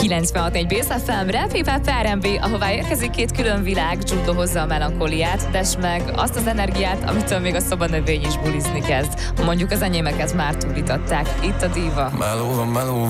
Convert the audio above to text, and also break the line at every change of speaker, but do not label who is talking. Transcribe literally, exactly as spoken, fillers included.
kilencvenhat egy Bész ef em, Rap, Hip-Hop, er end bé, ahová érkezik két külön világ, Judo hozza a melankóliát, Des meg azt az energiát, amitől még a szobanövény is bulizni kezd. Mondjuk az enyémeket már túlították. Itt a Diva.
Meló van, meló